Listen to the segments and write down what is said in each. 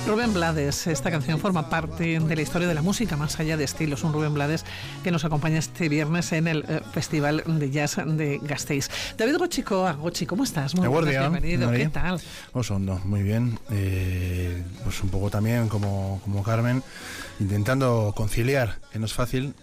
Rubén Blades, esta canción forma parte de la historia de la música más allá de estilos. Un Rubén Blades que nos acompaña este viernes en el Festival de Jazz de Gasteiz. David Gochicoa, Gochi, ¿cómo estás? Muy buenas, bienvenido. ¿Qué tal? Osondo, muy bien. Pues un poco también como Carmen, intentando conciliar, que no es fácil.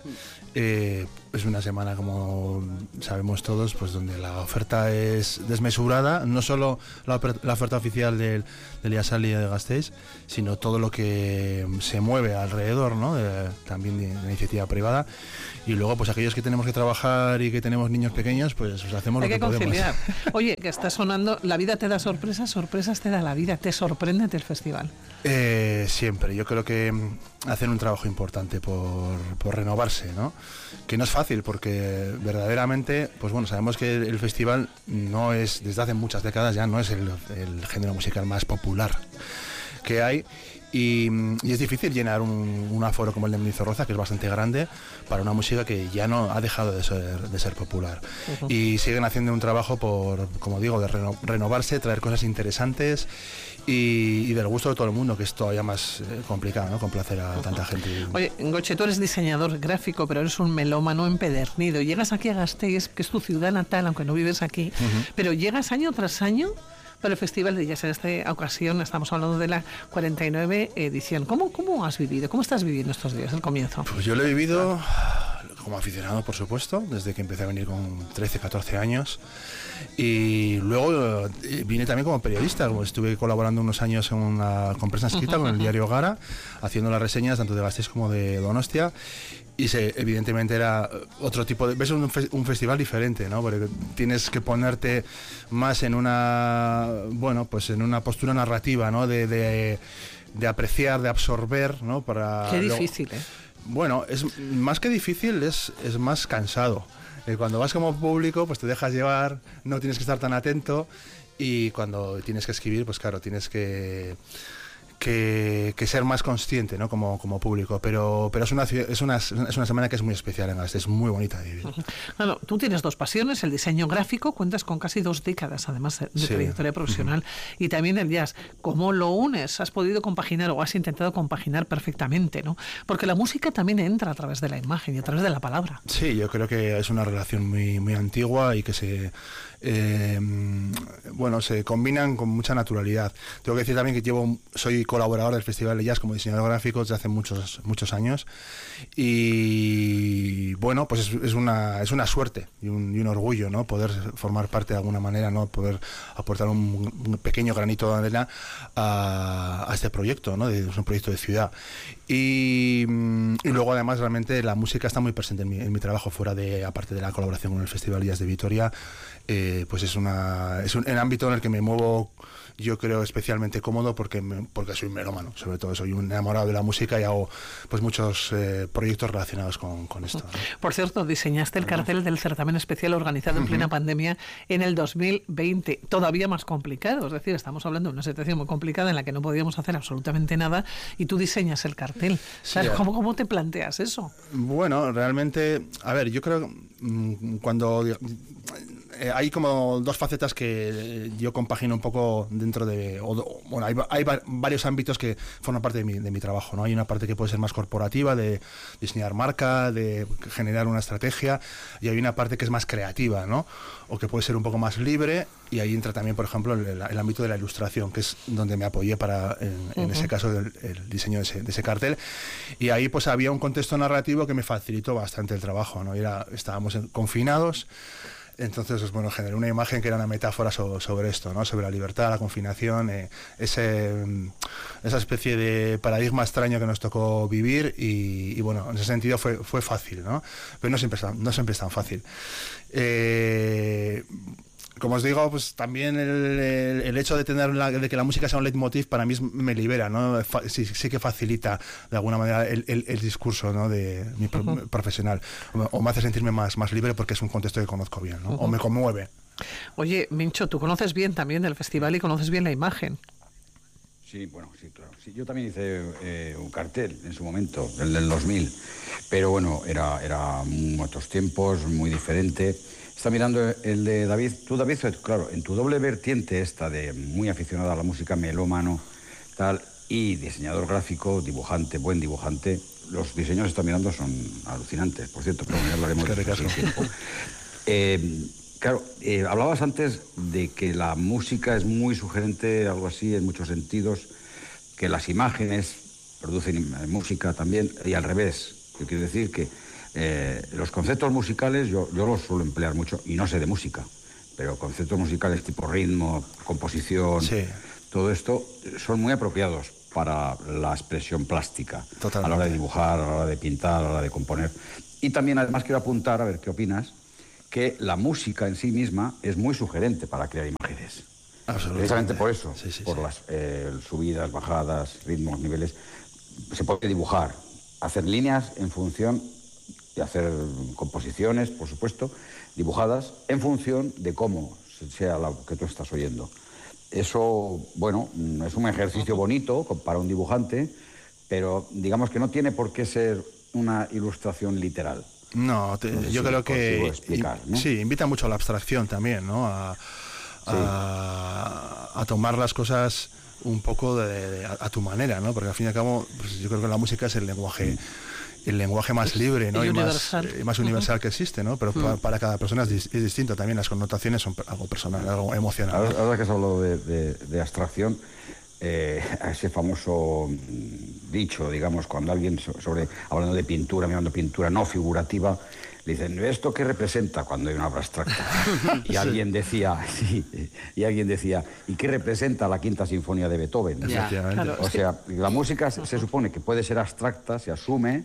Es una semana, como sabemos todos, pues donde la oferta es desmesurada, no solo la oferta oficial del Jazz de Gasteiz, sino todo lo que se mueve alrededor, ¿no? También de la iniciativa privada. Y luego, pues aquellos que tenemos que trabajar y que tenemos niños pequeños, pues hacemos lo que podemos. Hay que conciliar. Oye, que está sonando, la vida te da sorpresas, sorpresas te da la vida, ¿te sorprende el festival? Siempre, yo creo que hacen un trabajo importante por renovarse, ¿no? Que no es fácil porque verdaderamente, pues bueno, sabemos que el festival no es, desde hace muchas décadas ya no es el género musical más popular que hay. Y es difícil llenar un aforo como el de Mendizorroza, que es bastante grande, para una música que ya no ha dejado de ser popular. Uh-huh. Y siguen haciendo un trabajo por, como digo, de renovarse, traer cosas interesantes y del gusto de todo el mundo, que es todavía más complicado, ¿no? Complacer a tanta gente. Oye, Goche, tú eres diseñador gráfico, pero eres un melómano empedernido. Llegas aquí a Gasteiz, que es tu ciudad natal, aunque no vives aquí, uh-huh, pero llegas año tras año para el Festival de Jazz. En esta ocasión estamos hablando de la 49 edición. ¿Cómo has vivido? ¿Cómo estás viviendo estos días, el comienzo? Pues yo lo he vivido como aficionado, por supuesto, desde que empecé a venir con 13, 14 años. Y luego vine también como periodista, como estuve colaborando unos años con prensa escrita, con el diario Gara, haciendo las reseñas tanto de Gasteiz como de Donostia. Y evidentemente era otro tipo de... ves un festival diferente, ¿no? Porque tienes que ponerte más en una... bueno, pues en una postura narrativa, ¿no? De apreciar, de absorber, ¿no? Qué difícil, ¿eh? Bueno, es más que difícil, es más cansado. Cuando vas como público, pues te dejas llevar, no tienes que estar tan atento, y cuando tienes que escribir, pues claro, tienes que ser más consciente, ¿no? como público, pero es una semana que es muy especial en Gasteiz, es muy bonita de vivir. Bueno, tú tienes dos pasiones, el diseño gráfico, cuentas con casi 2 décadas además de trayectoria profesional, y también el jazz. ¿Cómo lo unes? ¿Has podido compaginar o has intentado compaginar perfectamente, ¿no? Porque la música también entra a través de la imagen y a través de la palabra. Sí, yo creo que es una relación muy, muy antigua y que se combinan con mucha naturalidad. Tengo que decir también que soy colaborador del Festival de Jazz como diseñador gráfico desde hace muchos años, y bueno, pues es una suerte y un orgullo, ¿no? Poder formar parte de alguna manera, ¿no? Poder aportar un pequeño granito de arena a este proyecto, ¿no? Es un proyecto de ciudad. Y luego además realmente la música está muy presente en mi trabajo, aparte de la colaboración con el Festival de Jazz de Vitoria. Pues es un ámbito en el que me muevo, yo creo, especialmente cómodo porque soy un melómano, sobre todo soy un enamorado de la música y hago pues muchos proyectos relacionados con esto, ¿no? Por cierto, diseñaste el cartel del certamen especial organizado en plena pandemia en el 2020, todavía más complicado, es decir, estamos hablando de una situación muy complicada en la que no podíamos hacer absolutamente nada, y tú diseñas el cartel. ¿Sabes cómo te planteas eso? Bueno, realmente, a ver, yo creo cuando... hay como dos facetas que yo compagino un poco dentro de... hay varios ámbitos que forman parte de mi trabajo, ¿no? Hay una parte que puede ser más corporativa, de diseñar marca, de generar una estrategia, y hay una parte que es más creativa, ¿no? O que puede ser un poco más libre, y ahí entra también, por ejemplo, el ámbito de la ilustración, que es donde me apoyé en ese caso, el diseño de ese cartel. Y ahí pues había un contexto narrativo que me facilitó bastante el trabajo, ¿no? Estábamos confinados. Entonces, pues, bueno, generé una imagen que era una metáfora sobre esto, ¿no? Sobre la libertad, la confinación, esa especie de paradigma extraño que nos tocó vivir, y bueno, en ese sentido fue fácil, ¿no? Pero no siempre es tan fácil. Como os digo, pues también el hecho de que la música sea un leitmotiv para mí me libera, ¿no? Sí que facilita de alguna manera el discurso, ¿no? de mi profesional, o me hace sentirme más libre porque es un contexto que conozco bien, ¿no? O me conmueve. Oye, Mincho, tú conoces bien también el festival y conoces bien la imagen. Sí, bueno, sí, claro. Sí, yo también hice un cartel en su momento, el del 2000, pero bueno, era otros tiempos, muy diferente. Está mirando el de David. Tú, David, claro, en tu doble vertiente esta de muy aficionado a la música, melómano, tal, y diseñador gráfico, dibujante, buen dibujante. Los diseños que está mirando son alucinantes, por cierto, pero ya hablaremos de eso. Claro, hablabas antes de que la música es muy sugerente, algo así, en muchos sentidos, que las imágenes producen música también, y al revés. ¿Qué quiere decir? Que los conceptos musicales yo los suelo emplear mucho, y no sé de música, pero conceptos musicales tipo ritmo, composición, sí, todo esto son muy apropiados para la expresión plástica. Totalmente. A la hora de dibujar, a la hora de pintar, a la hora de componer. Y también, además, quiero apuntar, a ver qué opinas, que la música en sí misma es muy sugerente para crear imágenes. Precisamente por eso, por las subidas, bajadas, ritmos, niveles, se puede dibujar, hacer líneas en función y hacer composiciones, por supuesto, dibujadas en función de cómo sea lo que tú estás oyendo. Eso, bueno, es un ejercicio bonito para un dibujante, pero digamos que no tiene por qué ser una ilustración literal. No, yo creo que explicar, ¿no? Sí, invita mucho a la abstracción también, ¿no? A tomar las cosas un poco a tu manera, ¿no? Porque al fin y al cabo, pues yo creo que la música es el lenguaje más libre, ¿no? y más universal que existe, ¿no? Pero para cada persona es distinto. También las connotaciones son algo personal, algo emocional. Ahora que has hablado de abstracción, ese famoso dicho, digamos, cuando alguien hablando de pintura, mirando pintura no figurativa, le dicen, ¿esto qué representa cuando hay una obra abstracta? Y alguien decía, ¿y qué representa la Quinta Sinfonía de Beethoven? Claro, o sea, la música se supone que puede ser abstracta, se asume,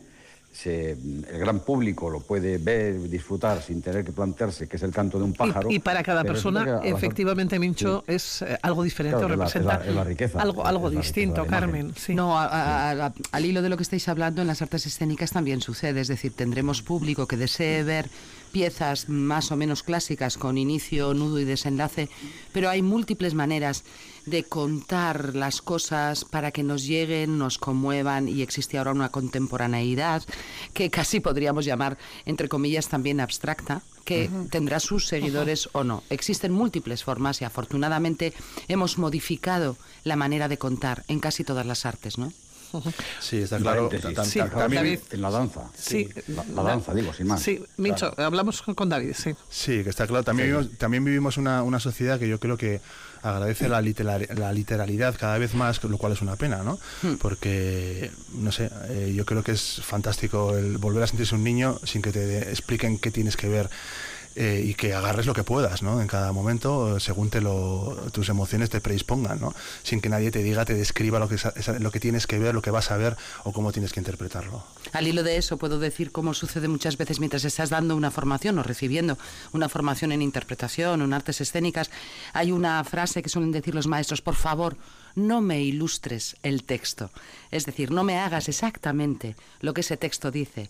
el gran público lo puede ver, disfrutar sin tener que plantearse que es el canto de un pájaro. Y para cada persona, efectivamente, Mincho, sí, es algo diferente, claro, representa es la riqueza, algo distinto, Carmen. Sí. No, al hilo de lo que estáis hablando, en las artes escénicas también sucede, es decir, tendremos público que desee ver piezas más o menos clásicas con inicio, nudo y desenlace, pero hay múltiples maneras de contar las cosas para que nos lleguen, nos conmuevan, y existe ahora una contemporaneidad que casi podríamos llamar, entre comillas, también abstracta, que tendrá sus seguidores o no. Existen múltiples formas y afortunadamente hemos modificado la manera de contar en casi todas las artes, ¿no? Sí, está claro. También en la danza. Sí, la danza, digo, sin más. Sí, Mincho, claro. Hablamos con David, sí. Sí, que está claro. También vivimos una sociedad que yo creo que agradece la literalidad cada vez más, lo cual es una pena, ¿no? Porque, no sé, yo creo que es fantástico el volver a sentirse un niño sin que te expliquen qué tienes que ver. Y que agarres lo que puedas, ¿no? En cada momento, según tus emociones te predispongan, ¿no? Sin que nadie te diga, te describa lo que tienes que ver, lo que vas a ver o cómo tienes que interpretarlo. Al hilo de eso, puedo decir cómo sucede muchas veces mientras estás dando una formación o recibiendo una formación en interpretación o en artes escénicas. Hay una frase que suelen decir los maestros: por favor, no me ilustres el texto. Es decir, no me hagas exactamente lo que ese texto dice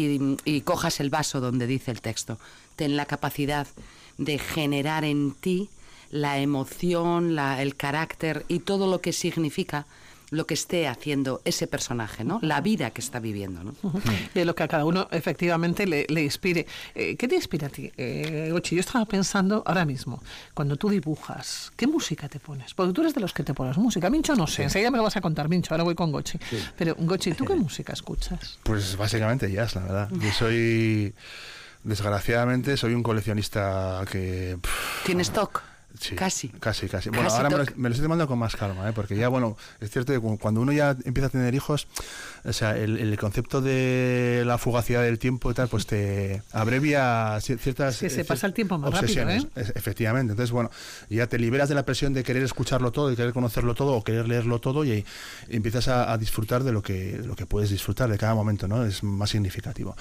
y cojas el vaso donde dice el texto. Ten la capacidad de generar en ti la emoción, el carácter y todo lo que significa lo que esté haciendo ese personaje, ¿no? La vida que está viviendo, ¿no? Y lo que a cada uno efectivamente le inspire. ¿Qué te inspira a ti, Gochi? Yo estaba pensando ahora mismo, cuando tú dibujas, ¿qué música te pones? Porque tú eres de los que te pones música. Mincho no sé, enseguida me lo vas a contar, Mincho, ahora voy con Gochi. Sí. Pero, Gochi, ¿tú qué música escuchas? Pues básicamente jazz, la verdad. Yo desgraciadamente, soy un coleccionista que... ¿Tienes TOC? Sí, casi. Bueno, casi ahora me lo estoy tomando con más calma, porque ya, bueno, es cierto que cuando uno ya empieza a tener hijos, o sea, el concepto de la fugacidad del tiempo y tal, pues te abrevia ciertas... Sí, se pasa el tiempo más obsesiones, rápido, ¿eh? Efectivamente. Entonces, bueno, ya te liberas de la presión de querer escucharlo todo, de querer conocerlo todo o querer leerlo todo y empiezas a disfrutar de lo que puedes disfrutar de cada momento, ¿no? Es más significativo.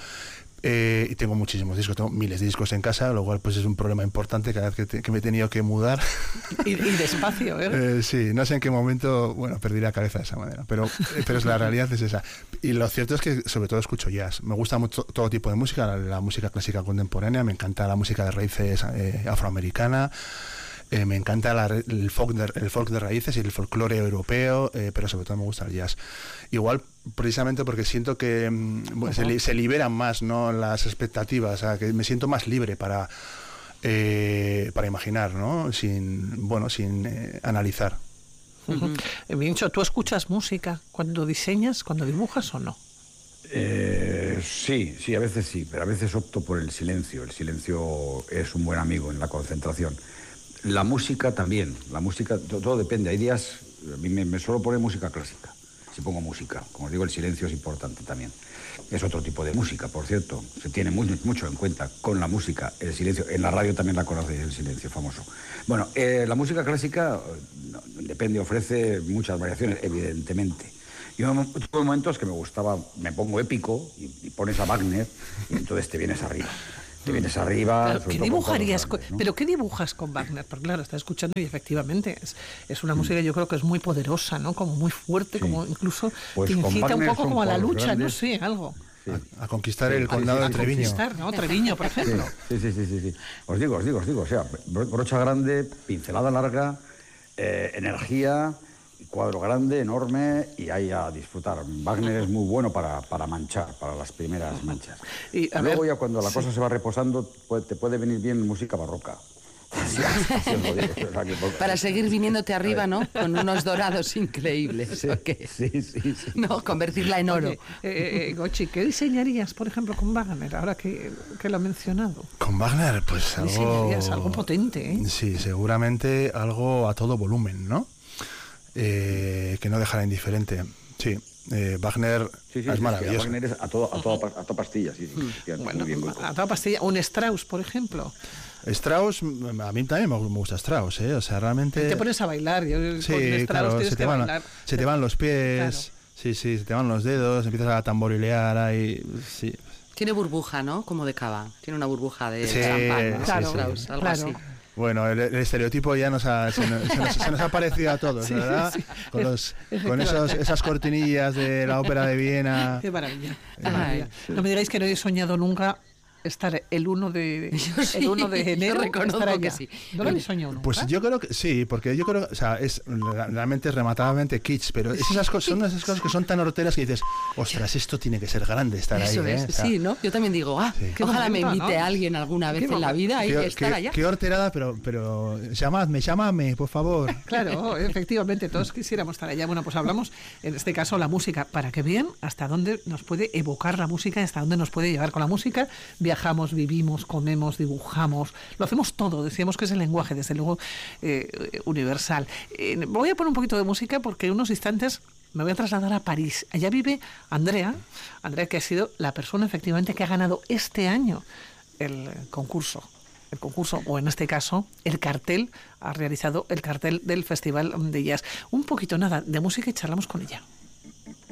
Y tengo muchísimos discos, tengo miles de discos en casa, lo cual pues es un problema importante cada vez que me he tenido que mudar. Y despacio, ¿eh? Sí, no sé en qué momento, perdí la cabeza de esa manera, pero la realidad es esa. Y lo cierto es que sobre todo escucho jazz. Me gusta mucho todo tipo de música, la música clásica contemporánea, me encanta la música de raíces afroamericana. Me encanta el folk de raíces y el folclore europeo, pero sobre todo me gusta el jazz. Igual, precisamente porque siento que se liberan más, ¿no?, las expectativas, o sea, que me siento más libre para imaginar, ¿no?, sin analizar. Vincho, ¿tú escuchas música cuando diseñas, cuando dibujas o no? Sí, a veces sí, pero a veces opto por el silencio. El silencio es un buen amigo en la concentración. La música también, todo depende. Hay días, a mí me suelo poner música clásica, si pongo música. Como os digo, el silencio es importante también. Es otro tipo de música, por cierto. Se tiene mucho en cuenta con la música, el silencio. En la radio también la conoce, el silencio famoso. Bueno, la música clásica, depende, ofrece muchas variaciones, evidentemente. Yo tuve momentos que me gustaba, me pongo épico y pones a Wagner y entonces te vienes arriba. Claro, ¿qué dibujarías grandes, ¿no? ¿Pero qué dibujas con Wagner? Porque claro, está escuchando y efectivamente es una música, yo creo que es muy poderosa, ¿no? Como muy fuerte, como incluso te incita un poco como a la lucha, grandes. No sé, algo. Sí. A conquistar el condado de Treviño. Conquistar, ¿no? Treviño, por ejemplo. Sí. Os digo, o sea, brocha grande, pincelada larga, energía, cuadro grande, enorme, y ahí a disfrutar. Wagner es muy bueno para manchar, para las primeras manchas. Y luego ya cuando la cosa se va reposando, te puede venir bien música barroca. Para seguir viniéndote arriba, ¿no? Con unos dorados increíbles. Sí. No, convertirla en oro. Gochi, ¿qué diseñarías, por ejemplo, con Wagner, ahora que lo ha mencionado? Con Wagner, pues algo potente, ¿eh? Sí, seguramente algo a todo volumen, ¿no? Que no dejara indiferente. Sí, Wagner es maravilloso. Wagner es a toda pastilla, Bueno, a toda pastilla. Un Strauss, por ejemplo. Strauss, a mí también me gusta Strauss, ¿eh? O sea, realmente... Te pones a bailar. Sí, claro, se te van los pies, claro. Sí, se te van los dedos, empiezas a tamborilear ahí, sí. Tiene burbuja, ¿no? Como de cava. Tiene una burbuja de champán, ¿no? Claro, Strauss, algo así. Bueno, el estereotipo ya se nos ha parecido a todos, ¿verdad? Sí. Con esas cortinillas de la ópera de Viena. Qué maravilla. No me digáis que no he soñado nunca estar el 1 de enero. Reconozco que sí. ¿No lo habéis soñado nunca? Pues yo creo que sí, porque yo creo, o sea, realmente es rematadamente kitsch, pero son esas cosas que son tan horteras que dices, ostras, esto tiene que ser grande estar eso ahí. Es, o sea, sí, ¿no? Yo también digo, ojalá me invite a alguien alguna vez en la vida y estar allá. Qué horterada, pero llamadme, por favor. Claro, efectivamente, todos quisiéramos estar allá. Bueno, pues hablamos, en este caso, la música, para que vean hasta dónde nos puede evocar la música, hasta dónde nos puede llevar con la música. Viajamos, vivimos, comemos, dibujamos, lo hacemos todo. Decíamos que es el lenguaje, desde luego, universal. Voy a poner un poquito de música porque en unos instantes me voy a trasladar a París. Allá vive Andrea, que ha sido la persona efectivamente que ha ganado este año el concurso, o en este caso, el cartel, ha realizado el cartel del Festival de Jazz. Un poquito nada de música y charlamos con ella.